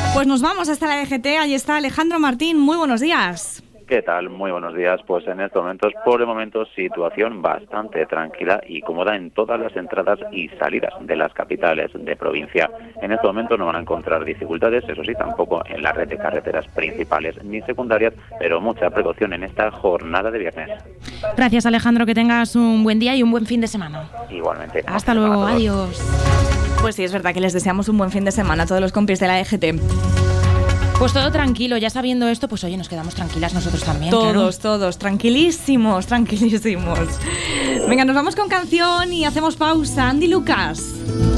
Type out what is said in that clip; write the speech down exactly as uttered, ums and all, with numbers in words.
Pues nos vamos hasta la D G T, ahí está Alejandro Martín, muy buenos días. ¿Qué tal? Muy buenos días. Pues en estos momentos, por el momento, situación bastante tranquila y cómoda en todas las entradas y salidas de las capitales de provincia. En estos momentos no van a encontrar dificultades, eso sí, tampoco en la red de carreteras principales ni secundarias, pero mucha precaución en esta jornada de viernes. Gracias, Alejandro, que tengas un buen día y un buen fin de semana. Igualmente. Hasta luego, adiós. Pues sí, es verdad que les deseamos un buen fin de semana a todos los compis de la D G T. Pues todo tranquilo, ya sabiendo esto, pues oye, nos quedamos tranquilas nosotros también. Todos, claro. todos, tranquilísimos, tranquilísimos. Venga, nos vamos con canción y hacemos pausa. Andy Lucas.